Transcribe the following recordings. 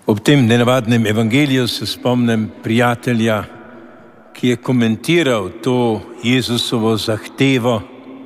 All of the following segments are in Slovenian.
Ob tem nenavadnem evangeliju se spomnim prijatelja, ki je komentiral to Jezusovo zahtevo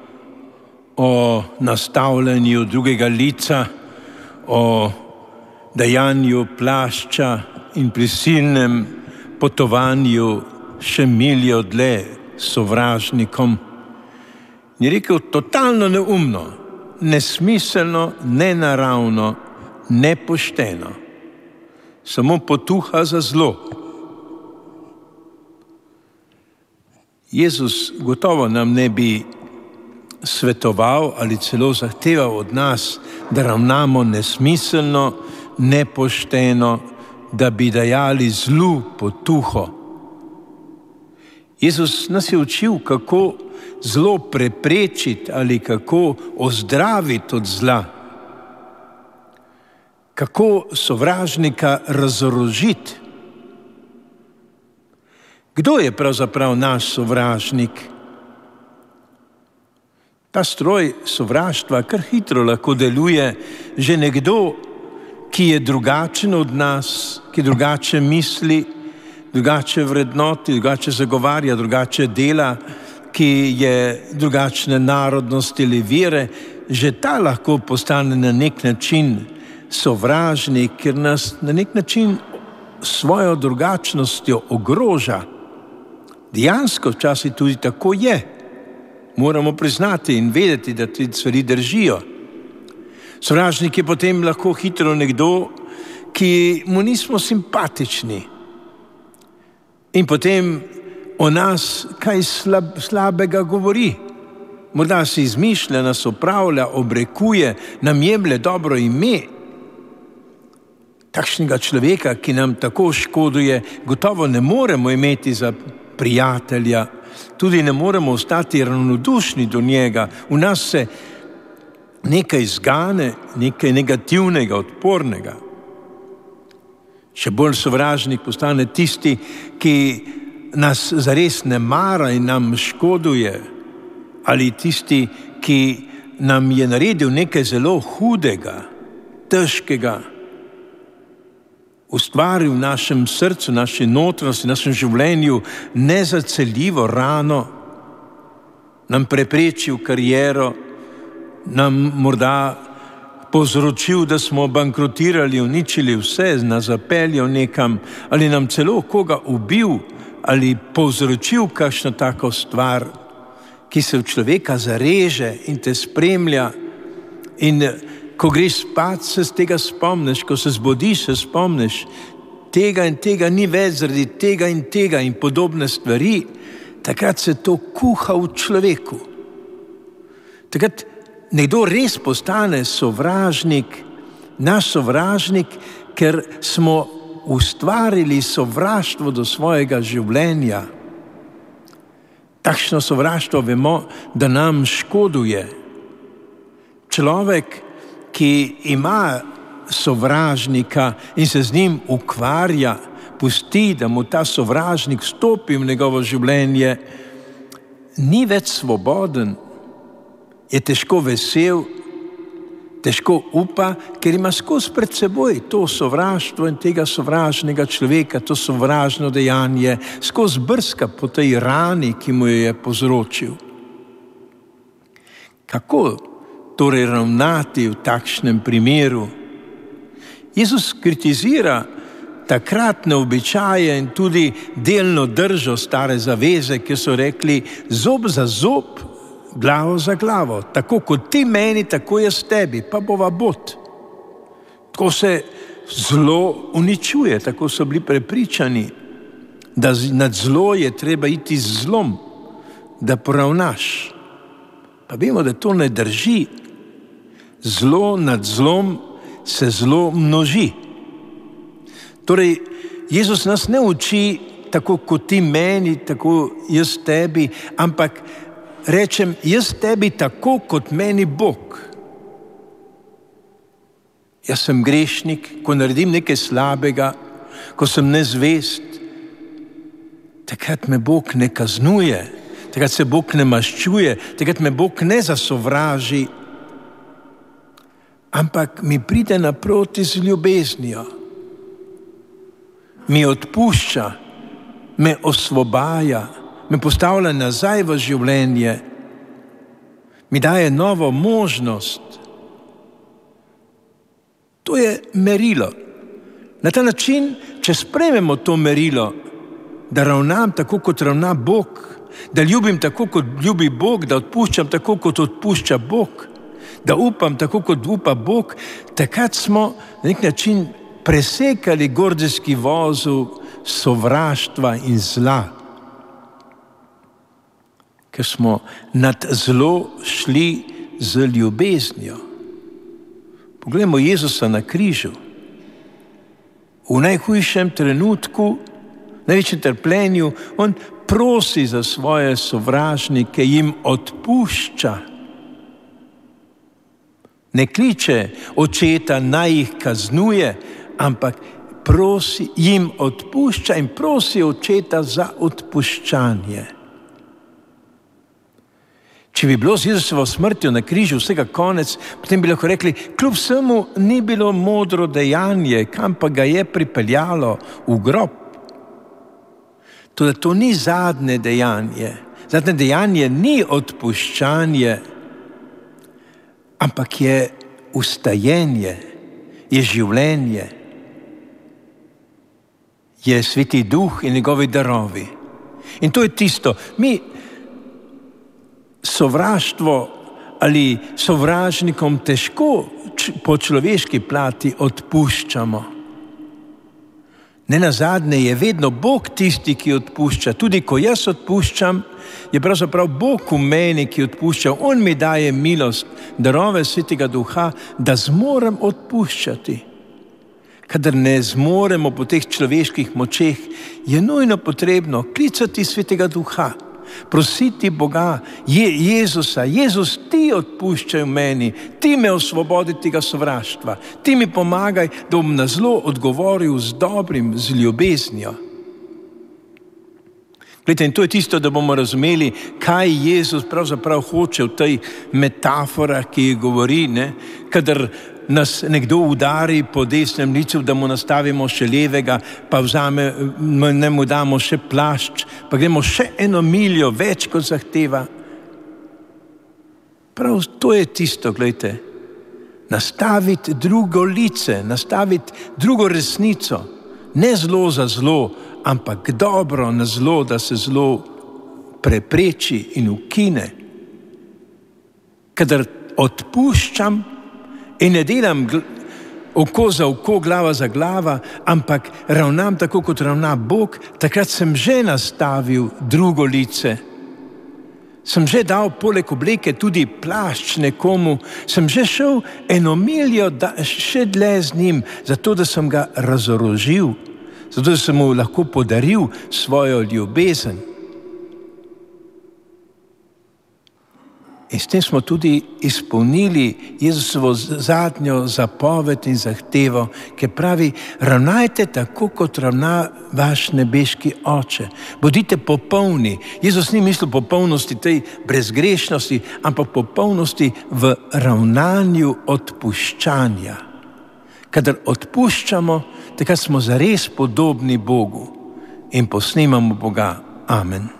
o nastavljanju drugega lica, o dajanju plašča in prisilnem potovanju še miljo dlje sovražnikom. Je rekel totalno neumno, nesmiselno, nenaravno, nepošteno. Samo potuha za zlo. Jezus gotovo nam ne bi svetoval ali celo zahteval od nas, da ravnamo nesmiselno, nepošteno, da bi dajali zlu potuho. Jezus nas je učil, kako zlo preprečiti ali kako ozdraviti od zla, kako sovražnika razorožiti. Kdo je pravzaprav naš sovražnik? Ta stroj sovraštva kar hitro lahko deluje že nekdo, ki je drugačen od nas, ki drugače misli, drugače vrednoti, drugače zagovarja, drugače dela, ki je drugačne narodnosti ali vere, že ta lahko postane na nek način sovražnik, ker nas na nek način svojo drugačnostjo ogroža. Dejansko včasih tudi tako je. Moramo priznati in vedeti, da te stvari držijo. Sovražnik je potem lahko hitro nekdo, ki mu nismo simpatični. In potem o nas kaj slabega govori. Morda si izmišlja, nas opravlja, obrekuje, nam jemlje dobro ime. Takšnega človeka, ki nam tako škoduje, gotovo ne moremo imeti za prijatelja, tudi ne moremo ostati ravnodušni do njega. V nas se nekaj zgane, nekaj negativnega, odpornega. Še bolj sovražnik postane tisti, ki nas zares ne mara in nam škoduje, ali tisti, ki nam je naredil nekaj zelo hudega, težkega, ustvaril v našem srcu, naši notranjosti, našem življenju nezaceljivo rano, nam preprečil kariero, nam morda povzročil, da smo bankrotirali, uničili vse, nas zapeljal nekam, ali nam celo koga ubil, ali povzročil kakšno tako stvar, ki se v človeka zareže in te spremlja. In ko greš spat, se z tega spomniš, ko se zbudiš, se spomniš, tega in tega ni več zaradi tega in podobne stvari. Takrat se to kuha v človeku. Takrat nekdo res postane sovražnik, naš sovražnik, ker smo ustvarili sovraštvo do svojega življenja. Takšno sovraštvo vemo, da nam škoduje. Človek, ki ima sovražnika in se z njim ukvarja, pusti, da mu ta sovražnik vstopi v njegovo življenje, ni več svoboden, je težko vesel, težko upa, ker ima skozi pred seboj to sovraštvo in tega sovražnega človeka, to sovražno dejanje, skozi brska po tej rani, ki mu jo je povzročil. Kako torej ravnati v takšnem primeru? Jezus kritizira takratne običaje in tudi delno držo stare zaveze, ki so rekli zob za zob, glavo za glavo. Tako kot ti meni, tako jaz tebi, pa bova bot. Tako se zlo uničuje, tako so bili prepričani, da nad zlo je treba iti z zlom, da poravnaš. Pa vemo, da to ne drži. Zlo nad zlom se zlo množi. Torej, Jezus nas ne uči tako kot ti meni, tako jaz tebi, ampak rečem, jaz tebi tako kot meni Bog. Jaz sem grešnik, ko naredim nekaj slabega, ko sem nezvest, takrat me Bog ne kaznuje, takrat se Bog ne maščuje, takrat me Bog ne zasovraži, ampak mi pride naproti z ljubeznijo. mi odpušča, me osvobaja, me postavlja nazaj v življenje, mi daje novo možnost. To je merilo. Na ta način, če sprejmemo to merilo, da ravnam tako, kot ravna Bog, da ljubim tako, kot ljubi Bog, da odpuščam tako, kot odpušča Bog, da upam tako, kot upa Bog, takrat smo na nek način presekali gordijski vozel sovraštva in zla, ker smo nad zlo šli z ljubeznijo. Poglejmo Jezusa na križu. V najhujšem trenutku, največjem trpljenju, on prosi za svoje sovražnike, jim odpušča. Ne kliče očeta, naj jih kaznuje, ampak jim odpušča in prosi očeta za odpuščanje. Če bi bilo z Jezusovo smrtjo na križu vsega konec, potem bi lahko rekli, kljub vsemu ni bilo modro dejanje, kam pa ga je pripeljalo v grob. Toda to ni zadnje dejanje. Zadnje dejanje ni odpuščanje, ampak je ustajenje, je življenje, je Sveti Duh in njegovi darovi. In to je tisto, mi sovraštvo ali sovražnikom težko po človeški plati odpuščamo. Nenazadnje je vedno Bog tisti, ki odpušča. Tudi ko jaz odpuščam, je pravzaprav Bog v meni, ki odpušča. On mi daje milost, darove Svetega Duha, da zmorem odpuščati. Kadar ne zmoremo po teh človeških močeh, je nujno potrebno klicati Svetega Duha, prositi Boga, Jezusa, Jezus, ti odpuščaj meni, ti me osvobodi tega sovraštva, ti mi pomagaj, da bom na zlo odgovoril z dobrim, z ljubeznijo. Glejte, in to je tisto, da bomo razumeli, kaj Jezus pravzaprav hoče v tej metaforah, ki jih govori, kadar nas nekdo udari po desnem licu, da mu nastavimo še levega, pa ne mu damo še plašč, pa gremo še 1 miljo več, kot zahteva. Prav to je tisto, glejte, nastaviti drugo lice, nastaviti drugo resnico, ne zlo za zlo, ampak dobro na zlo, da se zlo prepreči in ukine. Kadar odpuščam, in ne delam oko za oko, glava za glava, ampak ravnam tako, kot ravna Bog, takrat sem že nastavil drugo lice. Sem že dal poleg obleke tudi plašč nekomu, sem že šel 1 miljo še dlje z njim, zato da sem ga razorožil, zato da sem mu lahko podaril svojo ljubezen. In s tem smo tudi izpolnili Jezusovo zadnjo zapoved in zahtevo, ki pravi, ravnajte tako, kot ravna vaš nebeški Oče. Bodite popolni. Jezus ni mislil popolnosti tej brezgrešnosti, ampak popolnosti v ravnanju odpuščanja. Kadar odpuščamo, takrat smo zares podobni Bogu in posnemamo Boga. Amen.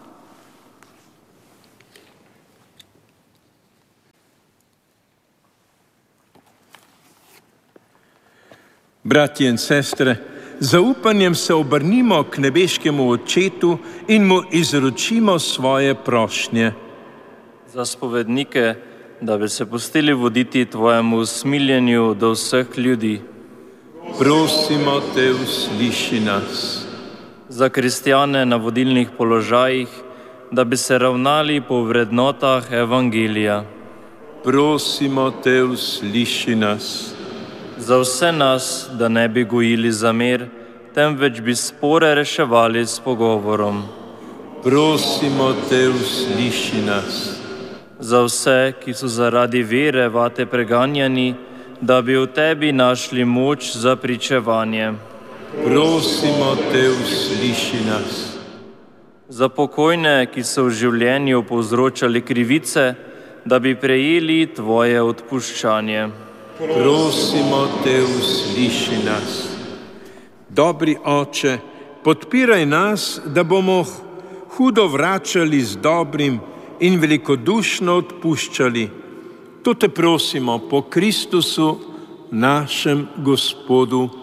Bratje in sestre, z zaupanjem se obrnimo k nebeškemu Očetu in mu izročimo svoje prošnje. Za spovednike, da bi se pustili voditi tvojemu usmiljenju do vseh ljudi. Prosimo te, usliši nas. Za kristjane na vodilnih položajih, da bi se ravnali po vrednotah Evangelija. Prosimo te, usliši nas. Za vse nas, da ne bi gojili zamer, temveč bi spore reševali s pogovorom. Prosimo te, usliši nas. Za vse, ki so zaradi vere vate preganjani, da bi v tebi našli moč za pričevanje. Prosimo te, usliši nas. Za pokojne, ki so v življenju povzročali krivice, da bi prejeli tvoje odpuščanje. Prosimo te, usliši nas. Dobri Oče, podpiraj nas, da bomo hudo vračali z dobrim in velikodušno odpuščali. To te prosimo po Kristusu, našem Gospodu.